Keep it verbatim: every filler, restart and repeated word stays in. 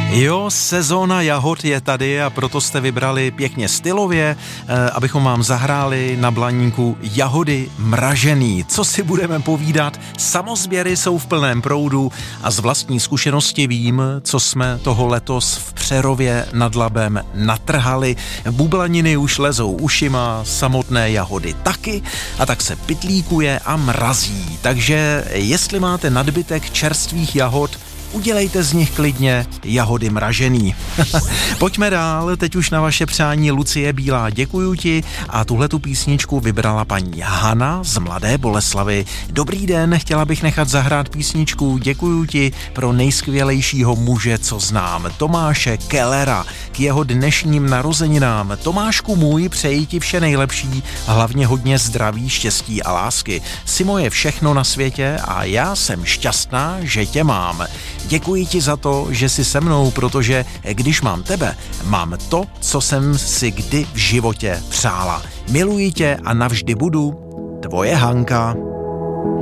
Jo, sezóna jahod je tady a proto jste vybrali pěkně stylově, eh, abychom vám zahráli na blaníku jahody mražený. Co si budeme povídat, samozběry jsou v plném proudu a z vlastní zkušenosti vím, co jsme toho letos v Přerově nad Labem natrhali. Bublaniny už lezou ušima, samotné jahody taky a tak se pytlíkuje a mrazí. Takže jestli máte nadbytek čerstvých jahod, udělejte z nich klidně jahody mražený. Pojďme dál, teď už na vaše přání Lucie Bílá, děkuju ti a tuhletu písničku vybrala paní Hana z Mladé Boleslavi. Dobrý den, chtěla bych nechat zahrát písničku Děkuju ti pro nejskvělejšího muže, co znám, Tomáše Kellera, k jeho dnešním narozeninám. Tomášku můj, přeji ti vše nejlepší, hlavně hodně zdraví, štěstí a lásky. Jsi moje všechno na světě a já jsem šťastná, že tě mám. Děkuji ti za to, že jsi se mnou, protože když mám tebe, mám to, co jsem si kdy v životě přála. Miluji tě a navždy budu tvoje Hanka.